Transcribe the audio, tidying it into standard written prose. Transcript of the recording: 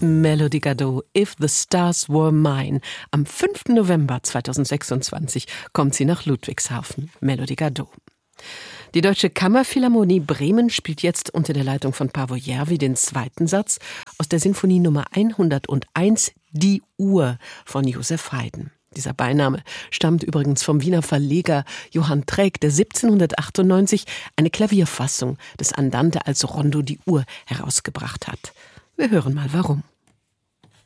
Melody Gardot, If the Stars Were Mine. Am 5. November 2026 kommt sie nach Ludwigshafen. Melody Gardot. Die Deutsche Kammerphilharmonie Bremen spielt jetzt unter der Leitung von Paavo Järvi den zweiten Satz aus der Sinfonie Nummer 101, Die Uhr von Joseph Haydn. Dieser Beiname stammt übrigens vom Wiener Verleger Johann Träg, der 1798 eine Klavierfassung des Andante als Rondo die Uhr herausgebracht hat. Wir hören mal warum.